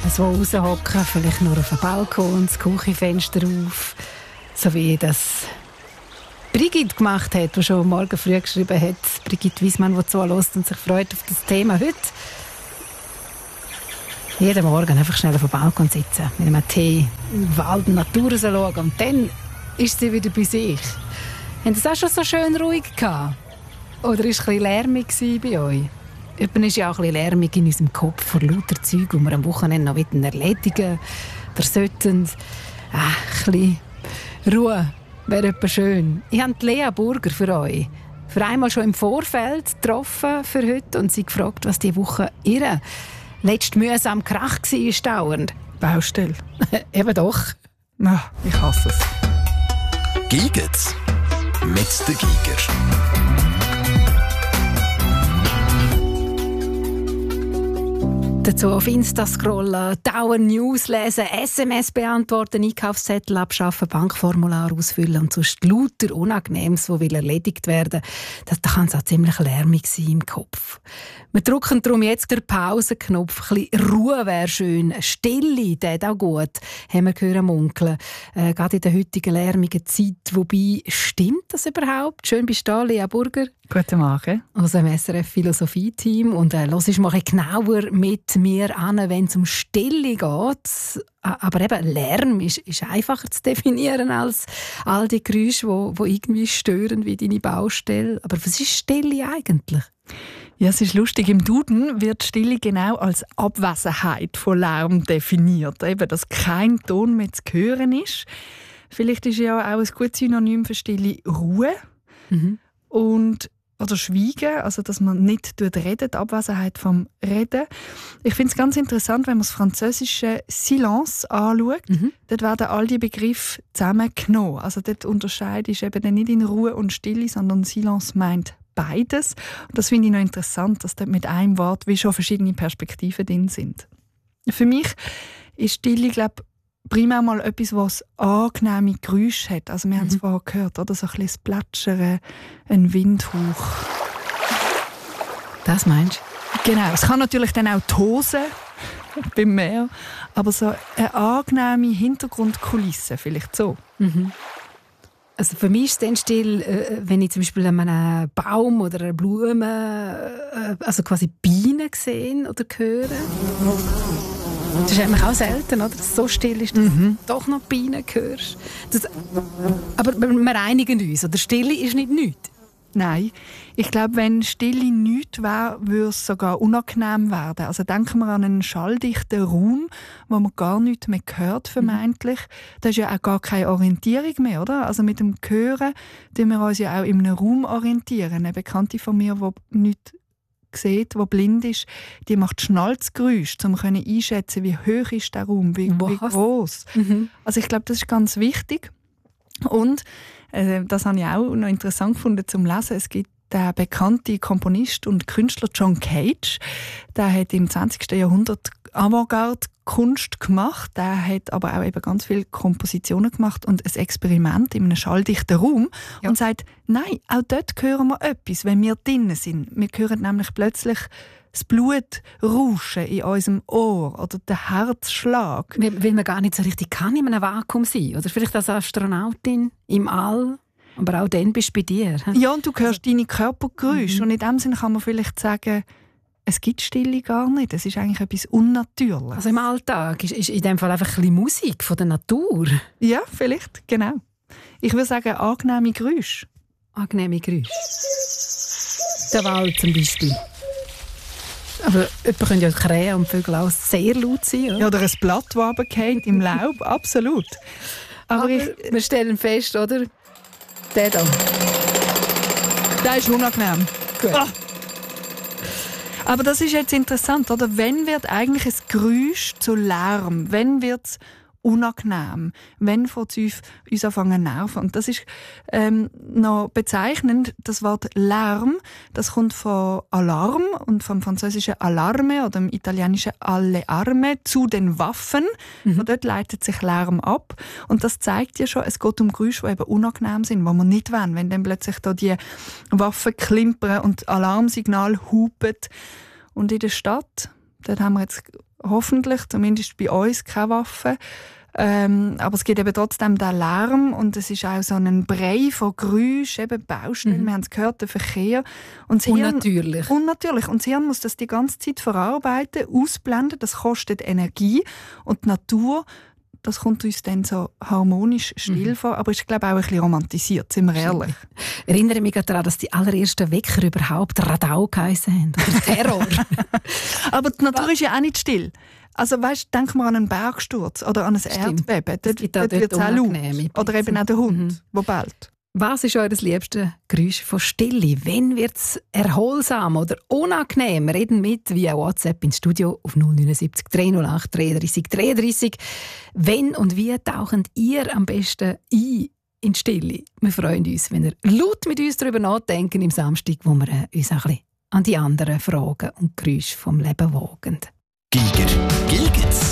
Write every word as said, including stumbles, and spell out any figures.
so raushocken, vielleicht nur auf dem Balkon, das Küchenfenster auf, so wie das Brigitte gemacht hat, die schon morgen früh geschrieben hat. Brigitte Wiesmann, die zuhört und sich freut auf das Thema heute. Jeden Morgen einfach schnell auf dem Balkon sitzen, mit einem Tee, in den Wald und Natur schauen und dann ist sie wieder bei sich. Haben Sie es auch schon so schön ruhig gehabt? Oder war es ein bisschen lärmig bei euch? Eben ist ja auch ein bisschen lärmig in unserem Kopf vor lauter Zeug, die wir am Wochenende noch erledigen oder sollten. Ah, ein bisschen Ruhe wäre etwas schön. Ich habe Lea Burger für euch für einmal schon im Vorfeld getroffen für heute und sie gefragt, was diese Woche ihre letzte mühsam Krach war, dauernd. Baustelle. Eben doch. Ach, ich hasse es. Giget's mit den Giger. Dazu auf Insta scrollen, dauernd News lesen, S M S beantworten, Einkaufszettel abschaffen, Bankformular ausfüllen und sonst lauter Unangenehmes, das will erledigt werden. Das, das kann so ziemlich lärmig sein im Kopf. Wir drücken darum jetzt den Pausenknopf. Ein bisschen Ruhe wäre schön. Stille tät auch gut, haben wir gehört munkeln. Äh, gerade in der heutigen lärmigen Zeit. Wobei, stimmt das überhaupt? Schön bist du da, Lea Burger. Guten Morgen. Aus dem S R F-Philosophie-Team. Und äh, hörst du mal ein bisschen genauer mit mir an, wenn es um Stille geht. Aber eben, Lärm ist, ist einfacher zu definieren als all die Geräusche, die, die irgendwie stören, wie deine Baustelle. Aber was ist Stille eigentlich? Ja, es ist lustig. Im Duden wird Stille genau als Abwesenheit von Lärm definiert. Eben, dass kein Ton mehr zu hören ist. Vielleicht ist ja auch ein gutes Synonym für Stille Ruhe. Mhm. Und oder Schweigen, also dass man nicht redet, die Abwesenheit vom Reden. Ich finde es ganz interessant, wenn man das französische Silence anschaut. Mhm. Dort werden all die Begriffe zusammengenommen. Also dort unterscheide ich eben nicht in Ruhe und Stille, sondern Silence meint beides. Und das finde ich noch interessant, dass dort mit einem Wort wie schon verschiedene Perspektiven drin sind. Für mich ist Stille, glaube ich, primär mal etwas, was angenehme Geräusche hat. Also wir mhm. haben es vorher gehört, oder? So ein bisschen das Plätschern, ein Windhauch. Das meinst du? Genau. Es kann natürlich dann auch die Hose beim Meer, aber so eine angenehme Hintergrundkulisse, vielleicht so. Mhm. Also für mich ist es dann still, wenn ich zum Beispiel an einem Baum oder einer Blume, also quasi Bienen sehe oder höre. Das ist eigentlich auch selten, oder? Dass es so still ist, dass mhm. du doch noch Bienen hörst. Das, aber wir einigen uns, oder? Stille ist nicht nichts. Nein. Ich glaube, wenn Stille nichts wäre, würde es sogar unangenehm werden. Also denken wir an einen schalldichten Raum, wo man gar nichts mehr hört, vermeintlich. Da ist ja auch gar keine Orientierung mehr, oder? Also mit dem Hören orientieren wir uns ja auch in einem Raum orientieren. Eine Bekannte von mir, die nichts sieht, die blind ist, die macht Schnalzgeräusche, um einschätzen, wie hoch ist der Raum, wie, wie groß. Mhm. Also ich glaube, das ist ganz wichtig. Und äh, das habe ich auch noch interessant gefunden zum Lesen. Es gibt den bekannten Komponist und Künstler John Cage. Der hat im zwanzigsten Jahrhundert Avantgarde-Kunst gemacht. Der hat aber auch eben ganz viele Kompositionen gemacht und ein Experiment in einem schalldichten Raum. Ja. Und sagt, nein, auch dort hören wir etwas, wenn wir drinnen sind. Wir hören nämlich plötzlich das Blut rauschen in unserem Ohr oder der Herzschlag. Weil man gar nicht so richtig kann in einem Vakuum sein. Oder vielleicht als Astronautin im All. Aber auch dann bist du bei dir. He? Ja, und du hörst deine Körpergeräusche. Mhm. Und in dem Sinne kann man vielleicht sagen, es gibt Stille gar nicht. Es ist eigentlich etwas Unnatürliches. Also im Alltag ist, ist in dem Fall einfach ein bisschen Musik von der Natur. Ja, vielleicht, genau. Ich würde sagen, angenehme Geräusche. Angenehme Geräusche. Der Wald zum Beispiel. Aber jemand können ja Krähen und Vögel auch sehr laut sein. Oder, ja, oder ein Blatt, das runterfällt im Laub, absolut. Aber, Aber ich, wir stellen fest, oder? Der da. Der ist unangenehm. Gut. Ah. Aber das ist jetzt interessant, oder? Wann wird eigentlich ein Geräusch zu Lärm? Wann wird es unangenehm? Wann fängt es uns anfangen zu nerven? Und das ist ähm, noch bezeichnend. Das Wort Lärm, das kommt von Alarm und vom französischen Alarme oder im italienischen alle arme, zu den Waffen. Mhm. Von dort leitet sich Lärm ab. Und das zeigt ja schon, es geht um Geräusche, die eben unangenehm sind, die man nicht wollen. Wenn dann plötzlich da die Waffen klimpern und Alarmsignal hupen. Und in der Stadt, dort haben wir jetzt hoffentlich, zumindest bei uns, keine Waffen. Ähm, aber es gibt eben trotzdem den Lärm und es ist auch so ein Brei von Geräuschen, eben Baustellen, mhm. wir haben es gehört, der Verkehr. Und das unnatürlich. Hirn, unnatürlich. Und das Hirn muss das die ganze Zeit verarbeiten, ausblenden, das kostet Energie. Und die Natur, das kommt uns dann so harmonisch still mhm. vor, aber ist, glaube ich, auch ein bisschen romantisiert, sind wir ehrlich. Ich erinnere mich daran, dass die allerersten Wecker überhaupt Radau geheissen haben, oder Terror. Aber die Natur ist ja auch nicht still. Also weißt, denk mal an einen Bergsturz oder an ein Stimmt. Erdbeben. Dort, dort, dort wird es auch laut. Oder eben auch der Hund, mhm. der bellt. Was ist euer liebstes Geräusch von Stille? Wann wird es erholsam oder unangenehm? Reden mit via WhatsApp ins Studio auf null neun sieben drei null acht dreiunddreißig dreiunddreißig. Wenn und wie tauchen ihr am besten ein in die Stille? Wir freuen uns, wenn ihr laut mit uns darüber nachdenken im Samstag, wo wir uns ein bisschen an die anderen Fragen und Geräusche vom Leben wagen. Giger, Gilgits.